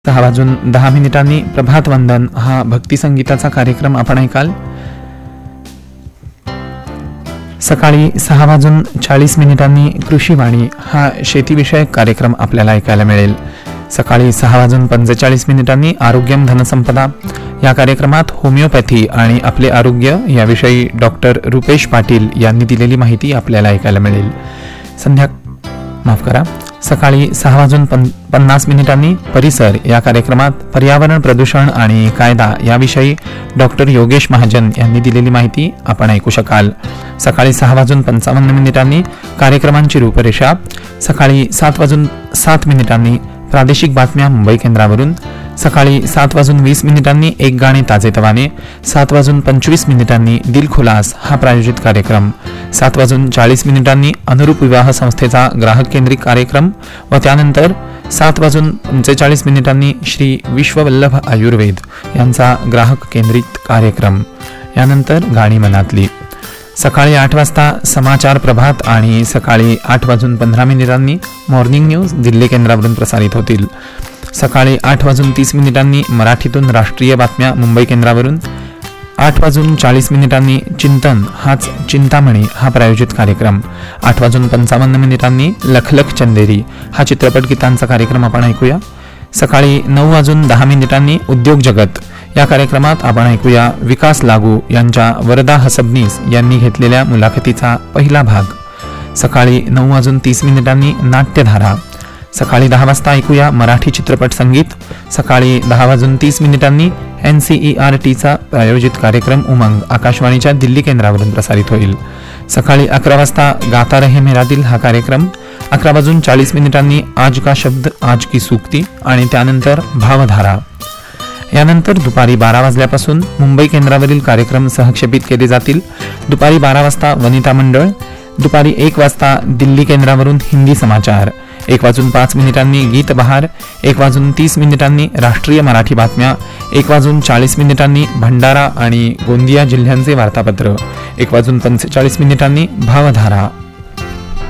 6:10 प्रभात वंदन हा भक्ती संगीताचा कार्यक्रम आपण ऐकाल. सकाळी 6:40 कृषीवाणी हा शेतीविषयक कार्यक्रम आपल्याला ऐकायला मिळेल. सकाळी 6:45 आरोग्यम धनसंपदा या कार्यक्रमात होमिओपॅथी आणि आपले आरोग्य याविषयी डॉक्टर रुपेश पाटील यांनी दिलेली माहिती आपल्याला ऐकायला मिळेल. सकाळी 6:50 परिसर या कार्यक्रमात पर्यावरण प्रदूषण आणि कायदा याविषयी डॉक्टर योगेश महाजन यांनी दिलेली माहिती आपण ऐकू शकाल. सकाळी 6:55 कार्यक्रमांची रूपरेषा. सकाळी 7:07 प्रादेशिक बातम्या मुंबई केंद्रावरून. सकाळी 7:20 एक गाणे ताजेतवाने. 7:25 दिलखुलास हा प्रायोजित कार्यक्रम. 7:40 अनुरूप विवाह संस्थेचा ग्राहक केंद्रित कार्यक्रम व त्यानंतर 7:45 श्री विश्ववल्लभ आयुर्वेद यांचा ग्राहक केंद्रित कार्यक्रम. यानंतर गाणी मनातली. सकाळी 8 वाजता समाचार प्रभात आणि सकाळी 8:15 मॉर्निंग न्यूज दिल्ली केंद्रावरून प्रसारित होतील. सकाळी 8:30 मराठीतून राष्ट्रीय बातम्या मुंबई केंद्रावरून. 8:40 चिंतन हाच चिंतामणी हा प्रायोजित कार्यक्रम. 8:55 लखलख चंदेरी हा चित्रपट गीतांचा कार्यक्रम आपण ऐकूया. सकाळी 9:10 उद्योग जगत या कार्यक्रमात आपण ऐकूया विकास लागू यांच्या वरदा हसबनीस यांनी घेतलेल्या मुलाखतीचा पहिला भाग. सकाळी 9:30 नाट्यधारा. सकाळी 10 वाजता ऐकूया मराठी चित्रपट संगीत. सकाळी 10:30 NCERTचा प्रायोजित कार्यक्रम उमंग आकाशवाणीच्या दिल्ली केंद्रावरून प्रसारित होईल. सकाळी 11 वाजता गाता रहे मेरा दिल हा कार्यक्रम. 11:40 आज का शब्द आज की सूक्ती आणि त्यानंतर भावधारा. यानंतर दुपारी 12 वाजल्यापासून मुंबई केंद्रावरील कार्यक्रम सहक्षेपित केले जातील. दुपारी 12 वाजता वनिता मंडळ. दुपारी 1 वाजता दिल्ली केंद्रावरून हिंदी समाचार. 1:05 गीत बहार. 1:30 राष्ट्रीय मराठी बातम्या. 1:40 भंडारा आणि गोंदिया जिल्ह्यांचे वार्तापत्र. 1:45 भावधारा.